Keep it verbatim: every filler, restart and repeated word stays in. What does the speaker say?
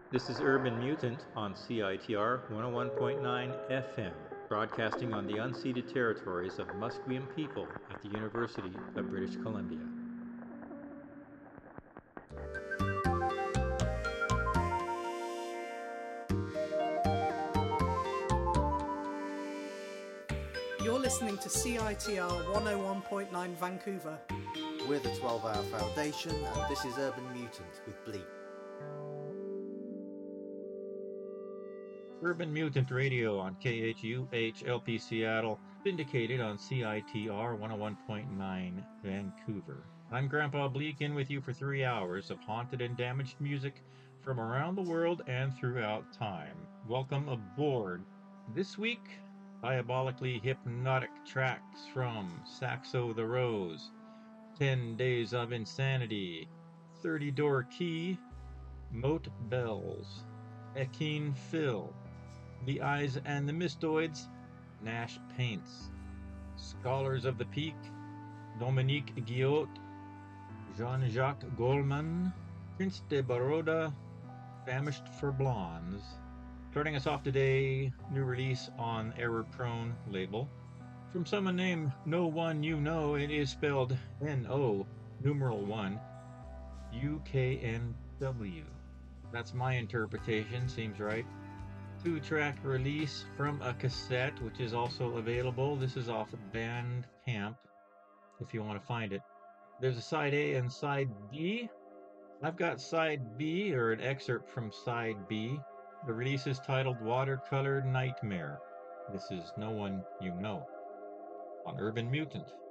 This is Urban Mutant on C I T R one oh one point nine F M, broadcasting on the unceded territories of Musqueam people at the University of British Columbia. You're listening to C I T R one oh one point nine Vancouver. We're the twelve hour Foundation, and this is Urban Mutant with Bleak. Urban Mutant Radio on K H U H L P Seattle, syndicated on C I T R one oh one point nine Vancouver. I'm Grandpa Bleak, in with you for three hours of haunted and damaged music from around the world and throughout time. Welcome aboard. This week, diabolically hypnotic tracks from Saxo the Rose, Ten Days of Insanity, thirty Door Key, Moat Bells, Ekeen Phil, The Eyes and the Mistoids, Nash Paints, Scholars of the Peak, Dominique Guillot, Jean-Jacques Goldman, Prince de Baroda, Famished for Blondes. Starting us off today, new release on Error Prone label. From someone named No One You Know, it is spelled N O numeral one, U K N W. That's my interpretation, seems right. Two-track release from a cassette, which is also available. This is off Bandcamp, if you want to find it. There's a side A and side B. I've got side B, or an excerpt from side B. The release is titled Watercolor Nightmare. This is No One You Know on Urban Mutant.